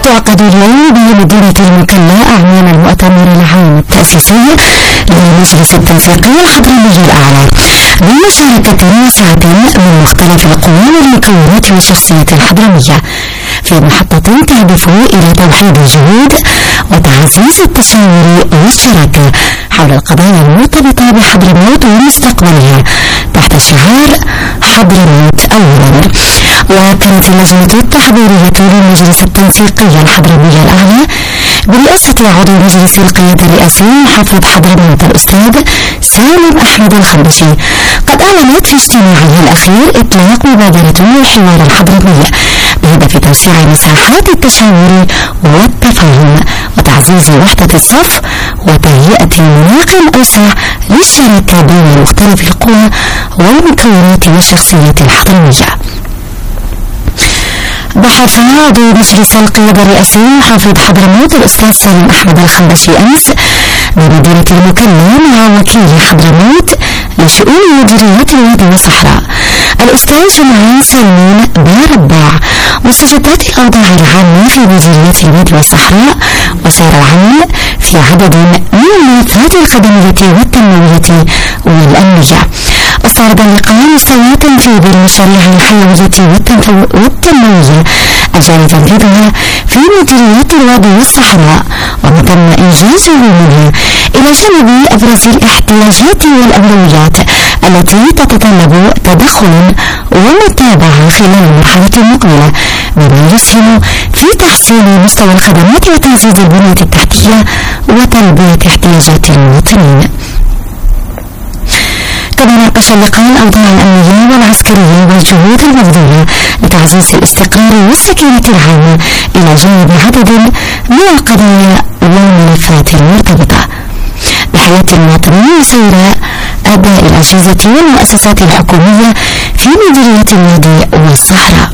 تعقد اليوم بمدينة المكلا أعمال المؤتمر العام التأسيسي لمجلس التنسيقي الحضرمي الأعلى بمشاركة واسعة من مختلف القوى والمكونات والشخصية الحضرمية في محطة تهدف إلى توحيد الجهود وتعزيز التشاور والشراكة حول القضايا المرتبطة بحضرموت ومستقبلها تحت شعار حضرموت أولا. وكانت اللجنة التحضيرية للمجلس التنسيقي الحضرمي الأعلى برئاسة عضو مجلس القيادة الرئاسي محافظ حضرموت الأستاذ سالم أحمد الخنبشي قد أعلنت في اجتماعها الأخير إطلاق مبادرة للحوار الحضرمي بهدف توسيع مساحات التشاور والتفاهم وتعزيز وحدة الصف وتهيئة مناخ أوسع للشراكة بين مختلف القوى والمكونات والشخصيات الحضرمية. بحث عضو مجلس القيادة الرئاسي محافظ حضرموت الأستاذ سالم أحمد الخنبشي أمس بمدينة المكلا مع وكيل حضرموت لشؤون مديريات الوادي والصحراء الأستاذ جمعان سلمون بارباع مستجدات الأوضاع العامة في مديريات الوادي والصحراء وسير العمل في عدد من الملفات الخدمية والتنموية والأمنية. استعرض اللقاء مستوى تنفيذ المشاريع الحيوية والتنموية الجاري تنفيذها في مديريات الوادي والصحراء وما تم إنجازه منها إلى جانب أبرز الاحتياجات والأولويات التي تتطلب تدخل ومتابعة خلال المرحلة المقبلة بما يسهم في تحسين مستوى الخدمات وتعزيز البنية التحتية وتلبية احتياجات المواطنين. كما ناقش اللقاء الأوضاع الأمنية والعسكرية والجهود المبذولة لتعزيز الاستقرار والسكينة العامة إلى جانب عدد من القضايا والملفات المرتبطة بحياة المواطنين وسير أداء الأجهزة والمؤسسات الحكومية في مديرية الوادي والصحراء.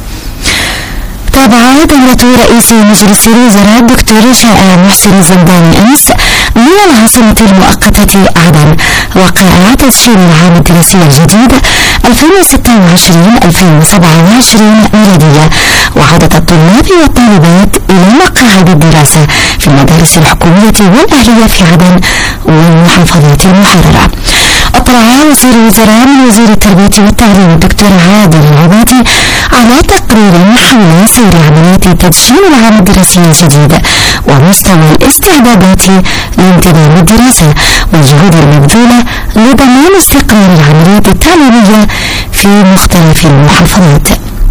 تابع دورة رئيس مجلس الوزراء الدكتور شائع محسن الزنداني أمس من العاصمة المؤقتة عدن وقع تسجيل العام الدراسي الجديد 2026-2027 ميلادية وعودة الطلاب والطالبات إلى مقاعد الدراسة في المدارس الحكومية والأهلية في عدن والمحافظات المحررة. أطلع وزير الوزراء من وزير التربية والتعليم الدكتور عادل العبادي على تقرير حول سير عمليات تدشين العام الدراسي الجديد ومستوى الاستعدادات لانتظام الدراسة والجهود المبذولة لضمان استقرار العمليات التعليمية في مختلف المحافظات.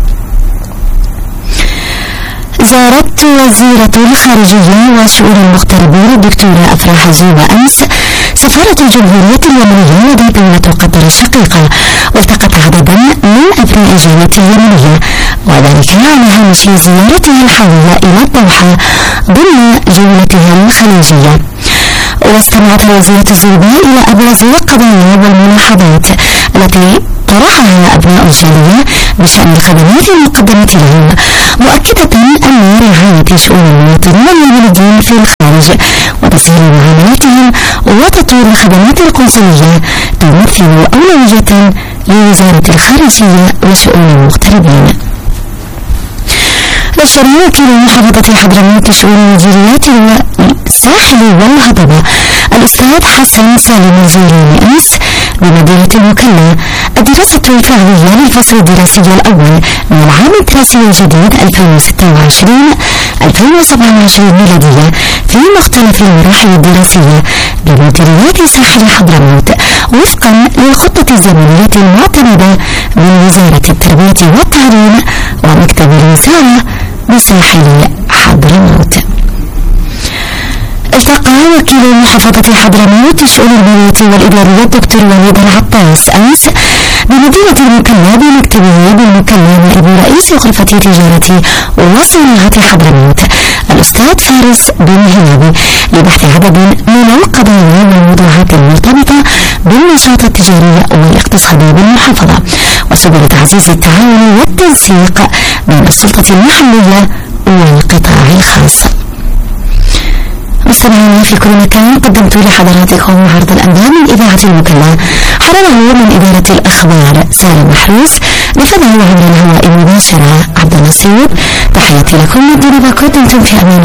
زارت وزيرة الخارجية وشؤون المغتربين الدكتورة أفراح زوبة أمس سفارة الجمهورية اليمنية لدى دولة قطر الشقيقة والتقت عددا من أبناء الجالية اليمنية وذلك على هامش زيارتها الحالية إلى الدوحة ضمن جولتها الخليجية. واستمعت وزيرة زوبة إلى أبرز القضايا والملاحظات التي طرحها أبناء الجالية بشأن الخدمات المقدمة لهم مؤكدة أن رعاية شؤون المواطنين اليمنيين في الخارج وتسهيل معاملاتهم وتطوير الخدمات القنصلية تمثل أولوية لوزارة الخارجية وشؤون المغتربين. نشر وكيل محافظة حضرموت لشؤون المديريات الساحل والهضبة الأستاذ حسن سالم الجيلاني أمس بمدينة المكلا الدراسة الفعلية للفصل الدراسي الأول من العام الدراسي الجديد 2026-2027 ميلادية في مختلف المراحل الدراسية بمديريات ساحل حضرموت وفقا للخطة الزمنية المعتمدة من وزارة التربية والتعليم ومكتب الوزارة بساحل حضرموت. التقى وكيل محافظة حضرموت لشؤون المالية والإدارية الدكتور وليد العطاس أمس بمدينة المكلا بمكتبه بالمكلا نائب رئيس غرفة تجارة وصناعة حضرموت الأستاذ فارس بن هلابي لبحث عدد من القضايا والموضوعات المرتبطة بالنشاط التجاري والاقتصادي بالمحافظة وسبل تعزيز التعاون والتنسيق بين السلطة المحلية والقطاع الخاص. مستمعينا في كل مكان، قدمت لحضراتكم عرض الأنباء من إذاعة المكلا، حرره من إدارة الأخبار سالم محروس، نفذه عبر الهواء مباشرة عبد النصيب. تحياتي لكم، دمتم في أمان